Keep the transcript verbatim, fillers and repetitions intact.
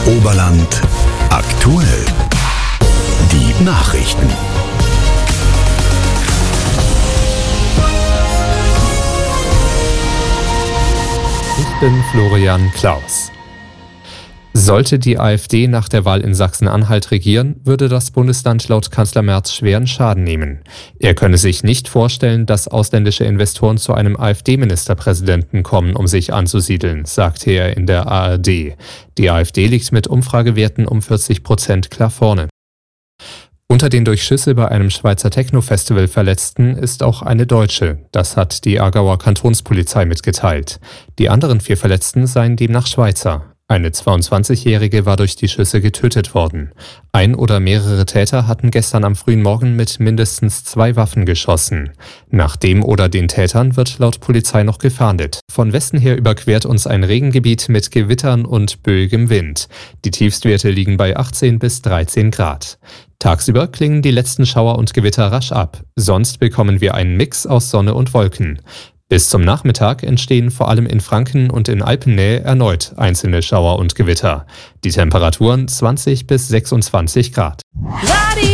Oberland aktuell. Die Nachrichten. Ich bin Florian Klaus. Sollte die AfD nach der Wahl in Sachsen-Anhalt regieren, würde das Bundesland laut Kanzler Merz schweren Schaden nehmen. Er könne sich nicht vorstellen, dass ausländische Investoren zu einem AfD-Ministerpräsidenten kommen, um sich anzusiedeln, sagte er in der A R D. Die AfD liegt mit Umfragewerten um vierzig Prozent klar vorne. Unter den durch Schüsse bei einem Schweizer Techno-Festival Verletzten ist auch eine Deutsche. Das hat die Aargauer Kantonspolizei mitgeteilt. Die anderen vier Verletzten seien demnach Schweizer. Eine zweiundzwanzigjährige war durch die Schüsse getötet worden. Ein oder mehrere Täter hatten gestern am frühen Morgen mit mindestens zwei Waffen geschossen. Nach dem oder den Tätern wird laut Polizei noch gefahndet. Von Westen her überquert uns ein Regengebiet mit Gewittern und böigem Wind. Die Tiefstwerte liegen bei achtzehn bis dreizehn Grad. Tagsüber klingen die letzten Schauer und Gewitter rasch ab. Sonst bekommen wir einen Mix aus Sonne und Wolken. Bis zum Nachmittag entstehen vor allem in Franken und in Alpennähe erneut einzelne Schauer und Gewitter. Die Temperaturen zwanzig bis sechsundzwanzig Grad.